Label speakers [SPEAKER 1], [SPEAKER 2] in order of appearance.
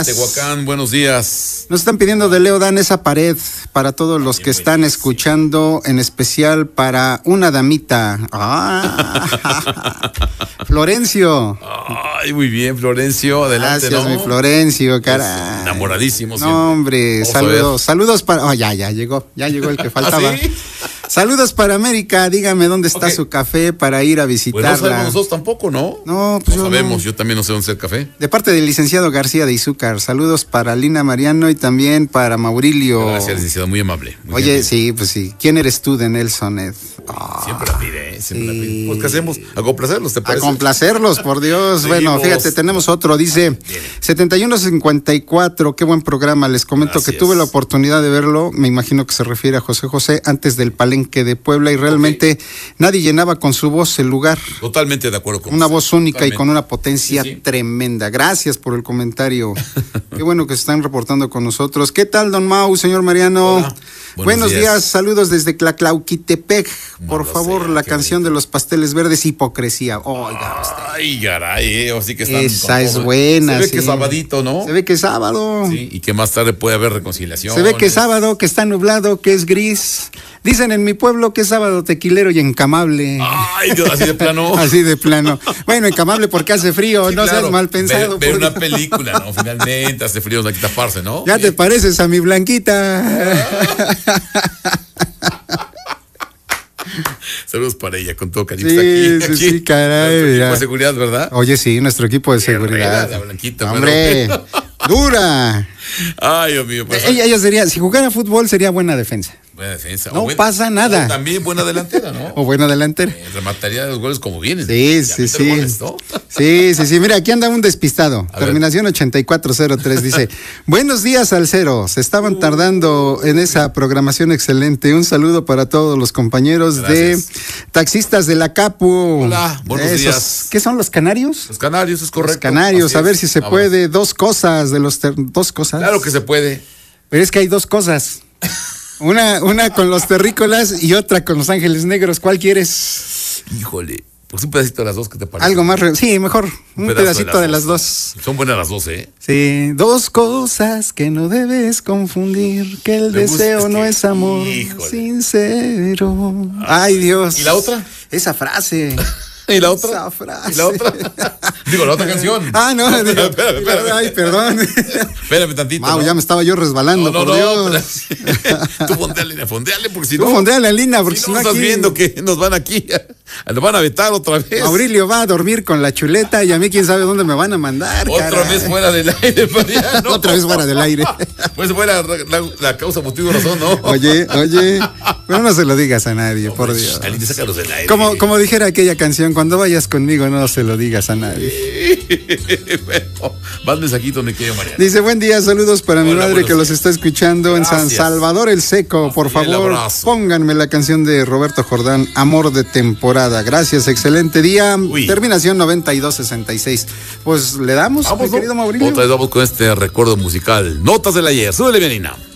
[SPEAKER 1] Tehuacán, buenos días.
[SPEAKER 2] Nos están pidiendo de Leo Dan esa pared para todos los que están escuchando, en especial para una damita. Florencio.
[SPEAKER 1] Ay, muy bien, Florencio, adelante.
[SPEAKER 2] Gracias,
[SPEAKER 1] ¿no?
[SPEAKER 2] mi Florencio, caray.
[SPEAKER 1] Enamoradísimo siempre.
[SPEAKER 2] No, hombre, saludos para... Oh, ya llegó el que faltaba.
[SPEAKER 1] ¿Sí?
[SPEAKER 2] Saludos para América, dígame dónde está su café para ir a visitarla.
[SPEAKER 1] Pues no sabemos nosotros tampoco, ¿no?
[SPEAKER 2] No, pues
[SPEAKER 1] no sabemos,
[SPEAKER 2] no.
[SPEAKER 1] Yo también no sé dónde está el café.
[SPEAKER 2] De parte del licenciado García de Izúcar, saludos para Lina Mariano y también para Maurilio.
[SPEAKER 1] Gracias, licenciado, muy amable. Muy
[SPEAKER 2] Oye,
[SPEAKER 1] gentil.
[SPEAKER 2] sí, pues sí. ¿Quién eres tú de Nelson Ed?
[SPEAKER 1] Siempre la pide, siempre la pide. Pues, ¿qué hacemos? ¿A complacerlos, te parece?
[SPEAKER 2] A complacerlos, por Dios.
[SPEAKER 1] Seguimos.
[SPEAKER 2] Bueno, fíjate, tenemos otro, dice 7154, qué buen programa. Les comento
[SPEAKER 1] Gracias.
[SPEAKER 2] que tuve la oportunidad de verlo, me imagino que se refiere a José José, antes del Palenque de Puebla, y realmente nadie llenaba con su voz el lugar.
[SPEAKER 1] Totalmente de acuerdo con
[SPEAKER 2] Una
[SPEAKER 1] usted.
[SPEAKER 2] voz única
[SPEAKER 1] Totalmente.
[SPEAKER 2] y con una potencia
[SPEAKER 1] Sí.
[SPEAKER 2] tremenda. Gracias por el comentario. Qué bueno que se están reportando con nosotros. ¿Qué tal, don Mau, señor Mariano?
[SPEAKER 1] Hola.
[SPEAKER 2] Buenos días, saludos desde Tlaclauquitepec. Por favor, la canción de los pasteles verdes, Hipocresía. Oiga usted.
[SPEAKER 1] Ay, caray, así que están
[SPEAKER 2] Esa
[SPEAKER 1] con
[SPEAKER 2] es
[SPEAKER 1] todo.
[SPEAKER 2] buena.
[SPEAKER 1] Se ve
[SPEAKER 2] sí.
[SPEAKER 1] que es sabadito, ¿no?
[SPEAKER 2] Se ve que es sábado.
[SPEAKER 1] Sí, y que más tarde puede haber reconciliación.
[SPEAKER 2] Se ve que es sábado, que está nublado, que es gris. Dicen en mi pueblo que es sábado tequilero y encamable.
[SPEAKER 1] Ay, Dios, así de plano.
[SPEAKER 2] Así de plano. Bueno, encamable porque hace frío,
[SPEAKER 1] Sí,
[SPEAKER 2] no
[SPEAKER 1] claro.
[SPEAKER 2] seas mal pensado.
[SPEAKER 1] Ver
[SPEAKER 2] por
[SPEAKER 1] una
[SPEAKER 2] Dios.
[SPEAKER 1] película, ¿no? Finalmente, hace frío, no hay que taparse, ¿no?
[SPEAKER 2] Ya te pareces a mi Blanquita.
[SPEAKER 1] Saludos para ella, con todo cariño.
[SPEAKER 2] Sí,
[SPEAKER 1] Está aquí.
[SPEAKER 2] sí, caray,
[SPEAKER 1] Nuestro
[SPEAKER 2] mira.
[SPEAKER 1] equipo de seguridad, ¿verdad?
[SPEAKER 2] Oye, sí, nuestro equipo de seguridad.
[SPEAKER 1] Guerrera, la Blanquita,
[SPEAKER 2] Hombre, dura.
[SPEAKER 1] Ay, Dios mío. Pues,
[SPEAKER 2] Ella sería, si jugara fútbol, sería buena defensa.
[SPEAKER 1] buena defensa.
[SPEAKER 2] No pasa nada.
[SPEAKER 1] O también buena delantera, ¿no?
[SPEAKER 2] O buena delantera.
[SPEAKER 1] Remataría los goles como vienen.
[SPEAKER 2] Sí,
[SPEAKER 1] Ya
[SPEAKER 2] sí,
[SPEAKER 1] meter
[SPEAKER 2] sí.
[SPEAKER 1] goles, ¿no?
[SPEAKER 2] Sí. Mira, aquí anda un despistado.
[SPEAKER 1] A ver.
[SPEAKER 2] Terminación 8403. Dice: buenos días, Alcero. Se estaban tardando en esa programación excelente. Un saludo para todos los compañeros
[SPEAKER 1] Gracias.
[SPEAKER 2] de taxistas de la Capu.
[SPEAKER 1] Hola, buenos días.
[SPEAKER 2] ¿Qué son los canarios?
[SPEAKER 1] Los canarios, es correcto.
[SPEAKER 2] Los canarios,
[SPEAKER 1] Así
[SPEAKER 2] a ver
[SPEAKER 1] es.
[SPEAKER 2] si se
[SPEAKER 1] Vamos.
[SPEAKER 2] puede. Dos cosas. Dos cosas.
[SPEAKER 1] Claro que se puede.
[SPEAKER 2] Pero es que hay dos cosas. Una con los terrícolas y otra con los ángeles negros. ¿Cuál quieres?
[SPEAKER 1] Híjole, pues un pedacito de las dos, ¿qué te parece?
[SPEAKER 2] Algo más. Sí, mejor. Un
[SPEAKER 1] pedazo
[SPEAKER 2] pedacito de las dos.
[SPEAKER 1] Son buenas las dos, ¿eh?
[SPEAKER 2] Sí, dos cosas que no debes confundir, que el
[SPEAKER 1] Me gusta,
[SPEAKER 2] deseo
[SPEAKER 1] es
[SPEAKER 2] no
[SPEAKER 1] que-
[SPEAKER 2] es amor
[SPEAKER 1] híjole.
[SPEAKER 2] sincero. Ay, Dios.
[SPEAKER 1] ¿Y la otra?
[SPEAKER 2] Esa frase.
[SPEAKER 1] ¿Y la otra?
[SPEAKER 2] Esa frase.
[SPEAKER 1] ¿Y la otra? Digo, la otra canción.
[SPEAKER 2] Ah, no, digo,
[SPEAKER 1] espérame.
[SPEAKER 2] ay, perdón.
[SPEAKER 1] Espérame tantito.
[SPEAKER 2] Mau,
[SPEAKER 1] ¿no?
[SPEAKER 2] ya me estaba yo resbalando,
[SPEAKER 1] No,
[SPEAKER 2] por Dios.
[SPEAKER 1] Tú fondeale, porque si
[SPEAKER 2] Tú
[SPEAKER 1] no...
[SPEAKER 2] fondeale, Lina, porque
[SPEAKER 1] si no estás
[SPEAKER 2] aquí
[SPEAKER 1] viendo que nos van aquí, nos van a vetar otra vez.
[SPEAKER 2] Aurelio va a dormir con la chuleta y a mí quién sabe dónde me van a mandar.
[SPEAKER 1] Otra
[SPEAKER 2] caray.
[SPEAKER 1] vez fuera del aire, Mariano.
[SPEAKER 2] Otra vez fuera del aire.
[SPEAKER 1] Pues fue la causa, motivo, razón, ¿no?
[SPEAKER 2] Oye, pero no se lo digas a nadie, por Dios.
[SPEAKER 1] Aline, sácalos del aire.
[SPEAKER 2] Como dijera aquella canción, cuando vayas conmigo no se lo digas a nadie.
[SPEAKER 1] Bueno, más mensajito me quiero, Mariano.
[SPEAKER 2] Dice, buen día, saludos para mi
[SPEAKER 1] Hola,
[SPEAKER 2] madre
[SPEAKER 1] buenos
[SPEAKER 2] que los
[SPEAKER 1] días.
[SPEAKER 2] está escuchando en San
[SPEAKER 1] Gracias.
[SPEAKER 2] Salvador el Seco. Por
[SPEAKER 1] El
[SPEAKER 2] favor,
[SPEAKER 1] abrazo.
[SPEAKER 2] pónganme la canción de Roberto Jordán, Amor de Temporada. Gracias, excelente día.
[SPEAKER 1] Uy.
[SPEAKER 2] Terminación 9266. Pues le damos, mi
[SPEAKER 1] Vamos,
[SPEAKER 2] querido
[SPEAKER 1] ¿no?
[SPEAKER 2] Mauricio.
[SPEAKER 1] Otra vez vamos con este recuerdo musical. Notas del ayer. Súbele, Bienina.